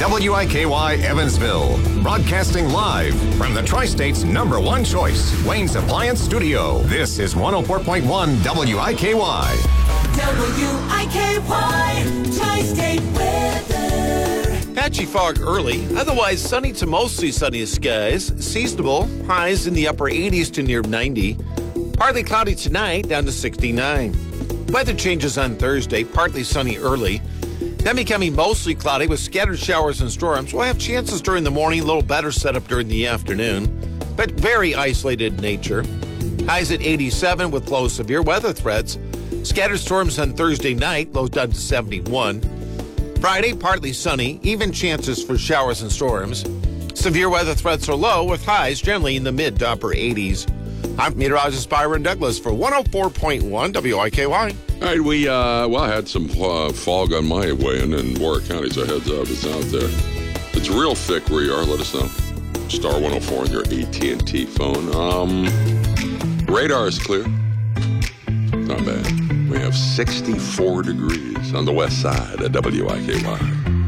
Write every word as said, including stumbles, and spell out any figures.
W I K Y Evansville, broadcasting live from the Tri-State's number one choice, Wayne's Appliance Studio. This is one oh four point one W I K Y. W I K Y, Tri-State weather. Patchy fog early, otherwise sunny to mostly sunny skies. Seasonable, highs in the upper eighties to near ninety. Partly cloudy tonight, down to sixty-nine. Weather changes on Thursday, partly sunny early. Then becoming mostly cloudy with scattered showers and storms. We'll have chances during the morning, a little better setup during the afternoon, but very isolated in nature. Highs at eighty-seven with low severe weather threats. Scattered storms on Thursday night, lows down to seventy-one. Friday, partly sunny, even chances for showers and storms. Severe weather threats are low with highs generally in the mid to upper eighties. I'm meteorologist Byron Douglas for one oh four point one W I K Y. All right, we, uh, well, I had some uh, fog on my way in, in Warwick County, so heads up, it's out there. It's real thick where you are, let us know. Star one oh four on your A T and T phone. Um, radar is clear. Not bad. We have sixty-four degrees on the west side of W I K Y.